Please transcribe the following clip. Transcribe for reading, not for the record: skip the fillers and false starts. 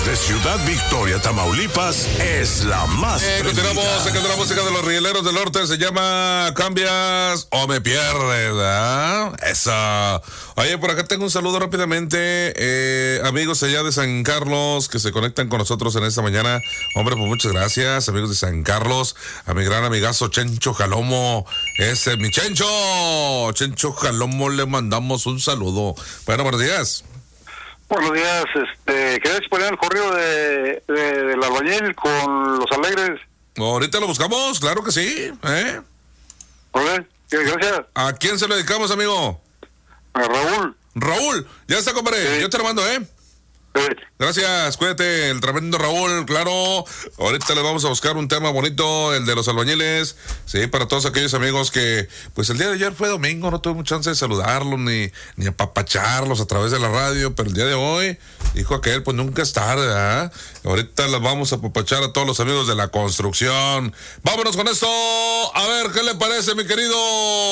Desde Ciudad Victoria, Tamaulipas, es la más continuamos sacando la música de los Rieleros del Norte. Se llama Cambias o Me Pierdes, ¿verdad? Eso. Oye, por acá tengo un saludo rápidamente. Amigos allá de San Carlos que se conectan con nosotros en esta mañana. Hombre, pues muchas gracias, amigos de San Carlos. A mi gran amigazo Chencho Jalomo. Ese, mi Chencho. Chencho Jalomo, le mandamos un saludo. Bueno, buenos días. Buenos días, ¿querés poner el correo del albañil con los alegres? Ahorita lo buscamos, claro que sí, Oye, gracias. ¿A quién se lo dedicamos, amigo? A Raúl. Raúl, ya está, compadre, Sí. yo te lo mando, Gracias, cuídate, el tremendo Raúl, claro. Ahorita le vamos a buscar un tema bonito, el de los albañiles, sí, para todos aquellos amigos que, pues el día de ayer fue domingo, no tuve mucha chance de saludarlos ni apapacharlos a través de la radio, pero el día de hoy, dijo aquel, pues nunca es tarde, ¿verdad? Ahorita les vamos a apapachar a todos los amigos de la construcción. Vámonos con esto, a ver, ¿qué le parece, mi querido